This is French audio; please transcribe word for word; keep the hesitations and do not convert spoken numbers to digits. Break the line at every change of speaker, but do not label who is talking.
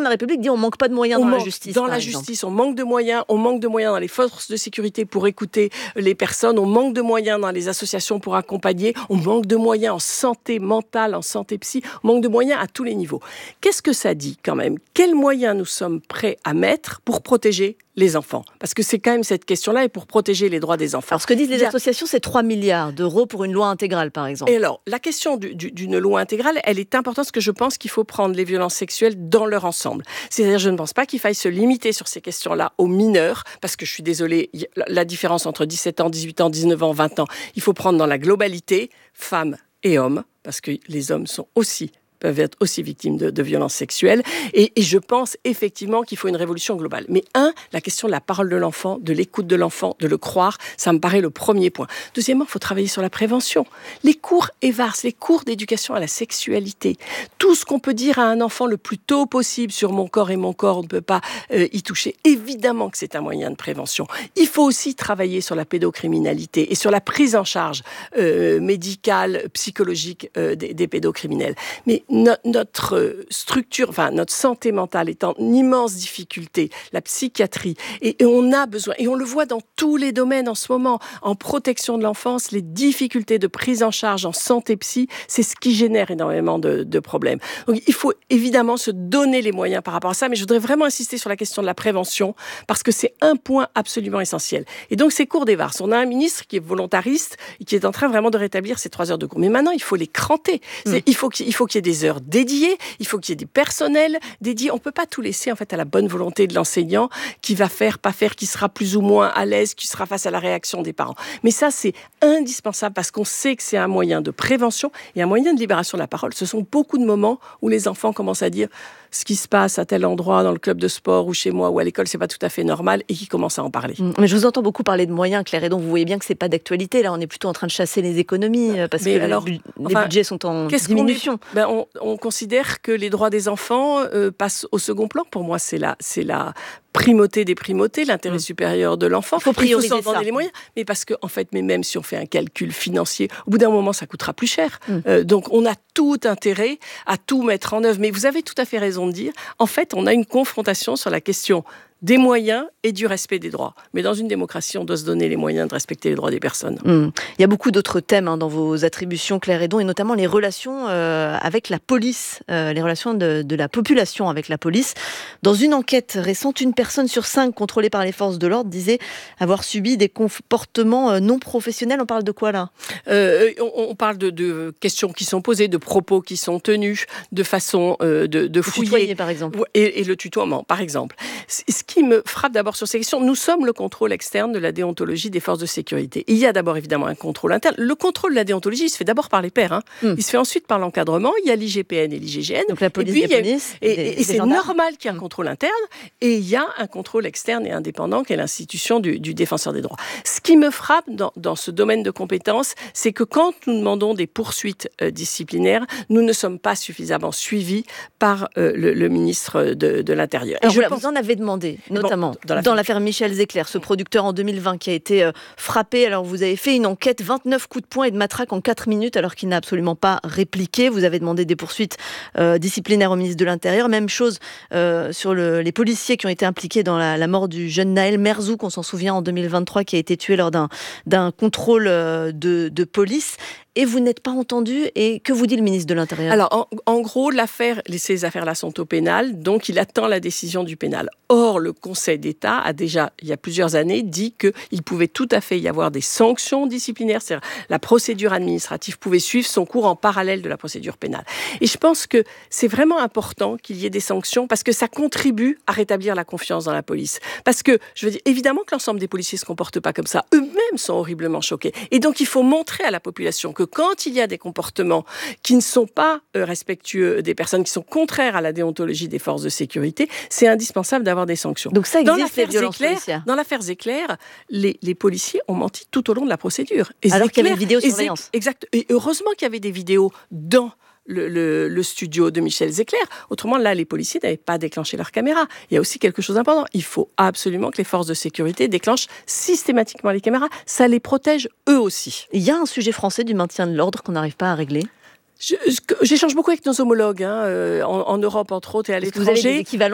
la République dit on manque pas de moyens
on
dans
manque,
la justice.
Dans la
exemple.
justice, on manque de moyens, on manque de moyens dans les forces de sécurité pour écouter les personnes, on manque de moyens dans les associations pour accompagner, on manque de moyens en santé mentale, en santé psy, on manque de moyens à tous les niveaux. Qu'est-ce que ça dit quand même ? Quels moyens nous sommes prêts à mettre pour protéger les enfants ? Parce que c'est quand même cette question-là, et pour protéger les droits des enfants.
Alors ce que disent les
Il y a...
associations, c'est trois milliards d'euros pour une loi intégrale, par exemple.
Et alors, la question du, du, d'une loi intégrale, elle est importante parce que je pense qu'il faut prendre les violences sexuelles dans leur ensemble. C'est-à-dire, je ne pense pas qu'il faille se limiter sur ces questions-là aux mineurs, parce que je suis désolée, la différence entre dix-sept ans, dix-huit ans, dix-neuf ans, vingt ans, il faut prendre dans la globalité, femmes et hommes, parce que les hommes sont aussi peuvent être aussi victimes de, de violences sexuelles. Et, et je pense effectivement qu'il faut une révolution globale. Mais un, la question de la parole de l'enfant, de l'écoute de l'enfant, de le croire, ça me paraît le premier point. Deuxièmement, il faut travailler sur la prévention. Les cours E V A R S, les cours d'éducation à la sexualité, tout ce qu'on peut dire à un enfant le plus tôt possible sur mon corps et mon corps, on ne peut pas euh, y toucher. Évidemment que c'est un moyen de prévention. Il faut aussi travailler sur la pédocriminalité et sur la prise en charge euh, médicale, psychologique euh, des, des pédocriminels. Mais No, notre structure, enfin notre santé mentale est en immense difficulté, la psychiatrie, et, et on a besoin, et on le voit dans tous les domaines en ce moment, en protection de l'enfance, les difficultés de prise en charge en santé psy, c'est ce qui génère énormément de, de problèmes. Donc il faut évidemment se donner les moyens par rapport à ça, mais je voudrais vraiment insister sur la question de la prévention, parce que c'est un point absolument essentiel. Et donc ces cours d'E V A R S, on a un ministre qui est volontariste, et qui est en train vraiment de rétablir ces trois heures de cours. Mais maintenant, il faut les cranter. C'est, mmh. il faut qu'il, il faut qu'il y ait des heures dédiées, il faut qu'il y ait des personnels dédiés. On ne peut pas tout laisser en fait à la bonne volonté de l'enseignant qui va faire, pas faire, qui sera plus ou moins à l'aise, qui sera face à la réaction des parents. Mais ça, c'est indispensable parce qu'on sait que c'est un moyen de prévention et un moyen de libération de la parole. Ce sont beaucoup de moments où les enfants commencent à dire ce qui se passe à tel endroit, dans le club de sport ou chez moi ou à l'école, c'est pas tout à fait normal et qui commencent à en parler.
Mais je vous entends beaucoup parler de moyens, Claire Hédon. Vous voyez bien que c'est pas d'actualité. Là, on est plutôt en train de chasser les économies parce Mais que alors, les, enfin, les budgets sont en diminution.
On, ben on, on considère que les droits des enfants euh, passent au second plan. Pour moi, c'est la, c'est la primauté des primautés, l'intérêt mmh. supérieur de l'enfant.
Il faut prioriser
il faut s'en donner
ça.
les moyens. Mais parce que, en fait, mais même si on fait un calcul financier, au bout d'un moment, ça coûtera plus cher. Mmh. Euh, donc, on a tout intérêt à tout mettre en œuvre. Mais vous avez tout à fait raison de dire, en fait, on a une confrontation sur la question des moyens et du respect des droits. Mais dans une démocratie, on doit se donner les moyens de respecter les droits des personnes.
Mmh. Il y a beaucoup d'autres thèmes hein, dans vos attributions, Claire Hédon, et notamment les relations euh, avec la police, euh, les relations de, de la population avec la police. Dans une enquête récente, une personne sur cinq contrôlée par les forces de l'ordre disait avoir subi des comportements euh, non professionnels. On parle de quoi là ?
euh, on, on parle de, de questions qui sont posées, de propos qui sont tenus, de façon euh, de, de fouiller.
Tutoyer, par exemple.
Et, et le tutoiement, par exemple. Ce qui me frappe d'abord sur ces questions, nous sommes le contrôle externe de la déontologie des forces de sécurité. Il y a d'abord évidemment un contrôle interne. Le contrôle de la déontologie, il se fait d'abord par les pairs. Hein. Mm. Il se fait ensuite par l'encadrement. Il y a l'I G P N et l'I G G N.
Donc la police,
et puis,
des
a,
polices,
et,
des,
et, et
des
c'est
gendarmes.
normal qu'il y ait un contrôle interne. Et il y a un contrôle externe et indépendant qui est l'institution du, du défenseur des droits. Ce qui me frappe dans, dans ce domaine de compétences, c'est que quand nous demandons des poursuites euh, disciplinaires, nous ne sommes pas suffisamment suivis par euh, le, le ministre de, de l'Intérieur.
Alors, voilà, pense... Vous en avez demandé, notamment bon, dans, dans l'affaire Michel Zecler, ce producteur en deux mille vingt qui a été euh, frappé. Alors vous avez fait une enquête, vingt-neuf coups de poing et de matraque en quatre minutes alors qu'il n'a absolument pas répliqué. Vous avez demandé des poursuites euh, disciplinaires au ministre de l'Intérieur. Même chose euh, sur le, les policiers qui ont été impliqués dans la, la mort du jeune Naël Merzouk, on s'en souvient, en deux mille vingt-trois, qui a été tué lors d'un, d'un contrôle euh, de, de police. Et vous n'êtes pas entendu. Et que vous dit le ministre de l'Intérieur ?
Alors, en, en gros, l'affaire, ces affaires-là sont au pénal, donc il attend la décision du pénal. Or, le Conseil d'État a déjà, il y a plusieurs années, dit qu'il pouvait tout à fait y avoir des sanctions disciplinaires, c'est-à-dire la procédure administrative pouvait suivre son cours en parallèle de la procédure pénale. Et je pense que c'est vraiment important qu'il y ait des sanctions parce que ça contribue à rétablir la confiance dans la police. Parce que, je veux dire, évidemment que l'ensemble des policiers ne se comportent pas comme ça. Eux-mêmes sont horriblement choqués. Et donc, il faut montrer à la population que quand il y a des comportements qui ne sont pas euh, respectueux des personnes, qui sont contraires à la déontologie des forces de sécurité, c'est indispensable d'avoir des sanctions.
Donc ça existe, les violences policières.
Dans l'affaire Zecler, les, les policiers ont menti tout au long de la procédure. Et
Alors
Zecler,
qu'il y avait une vidéosurveillance.
Exact. Et heureusement qu'il y avait des vidéos dans Le, le, le studio de Michel Zecler. Autrement, là, les policiers n'avaient pas déclenché leur caméra. Il y a aussi quelque chose d'important. Il faut absolument que les forces de sécurité déclenchent systématiquement les caméras. Ça les protège eux aussi.
Il y a un sujet français du maintien de l'ordre qu'on n'arrive pas à régler ?
Je, j'échange beaucoup avec nos homologues, hein, en, en Europe entre autres et à l'étranger.
Vous avez des équivalents